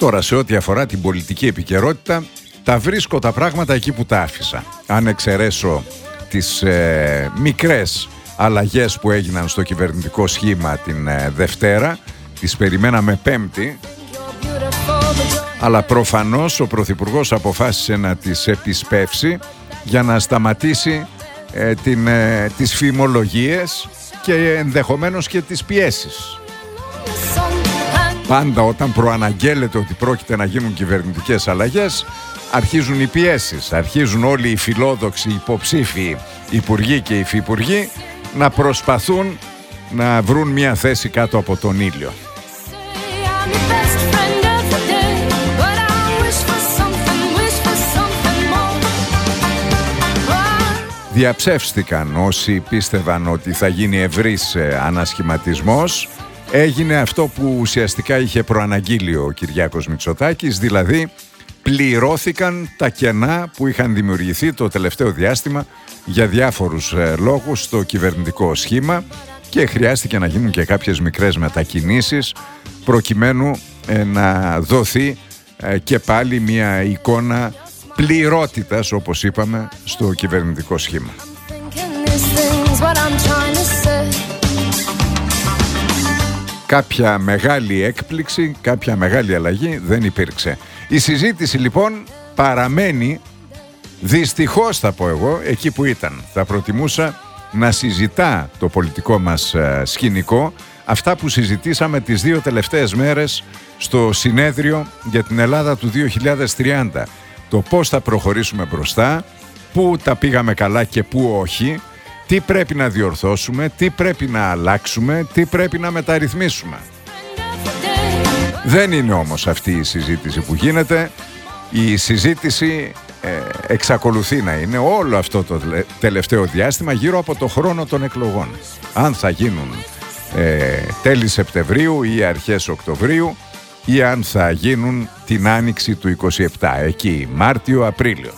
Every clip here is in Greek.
Τώρα, σε ό,τι αφορά την πολιτική επικαιρότητα, τα βρίσκω τα πράγματα εκεί που τα άφησα. Αν εξαιρέσω τις μικρές αλλαγές που έγιναν στο κυβερνητικό σχήμα την Δευτέρα, τις περιμέναμε Πέμπτη, αλλά προφανώς ο Πρωθυπουργός αποφάσισε να τις επισπεύσει για να σταματήσει τις φημολογίες και ενδεχομένως και τις πιέσεις. Πάντα όταν προαναγγέλλεται ότι πρόκειται να γίνουν κυβερνητικές αλλαγές, αρχίζουν οι πιέσεις, αρχίζουν όλοι οι φιλόδοξοι υποψήφοι υπουργοί και υφυπουργοί να προσπαθούν να βρουν μια θέση κάτω από τον ήλιο. Διαψεύστηκαν όσοι πίστευαν ότι θα γίνει ευρύς ανασχηματισμός. Έγινε αυτό που ουσιαστικά είχε προαναγγείλει ο Κυριάκος Μητσοτάκης, δηλαδή πληρώθηκαν τα κενά που είχαν δημιουργηθεί το τελευταίο διάστημα για διάφορους λόγους στο κυβερνητικό σχήμα και χρειάστηκε να γίνουν και κάποιες μικρές μετακινήσεις προκειμένου να δοθεί και πάλι μια εικόνα πληρότητας, όπως είπαμε, στο κυβερνητικό σχήμα. Κάποια μεγάλη έκπληξη, κάποια μεγάλη αλλαγή δεν υπήρξε. Η συζήτηση λοιπόν παραμένει, δυστυχώς θα πω εγώ, εκεί που ήταν. Θα προτιμούσα να συζητά το πολιτικό μας σκηνικό αυτά που συζητήσαμε τις 2 τελευταίες μέρες στο συνέδριο για την Ελλάδα του 2030. Το πώς θα προχωρήσουμε μπροστά, πού τα πήγαμε καλά και πού όχι, τι πρέπει να διορθώσουμε, τι πρέπει να αλλάξουμε, τι πρέπει να μεταρρυθμίσουμε. Δεν είναι όμως αυτή η συζήτηση που γίνεται. Η συζήτηση εξακολουθεί να είναι όλο αυτό το τελευταίο διάστημα γύρω από το χρόνο των εκλογών. Αν θα γίνουν τέλη Σεπτεμβρίου ή αρχές Οκτωβρίου ή αν θα γίνουν την άνοιξη του 27, εκεί Μάρτιο-Απρίλιο.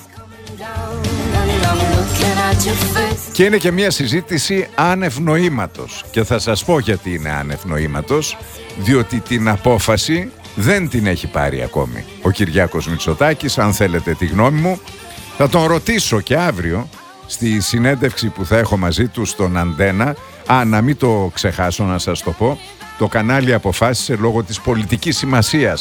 Και είναι και μια συζήτηση άνευ νοήματος. Και θα σας πω γιατί είναι άνευ νοήματος, διότι την απόφαση δεν την έχει πάρει ακόμη ο Κυριάκος Μητσοτάκης. Αν θέλετε τη γνώμη μου, θα τον ρωτήσω και αύριο στη συνέντευξη που θα έχω μαζί του στον Αντένα. Να μην το ξεχάσω να σας το πω, το κανάλι αποφάσισε λόγω της πολιτικής σημασίας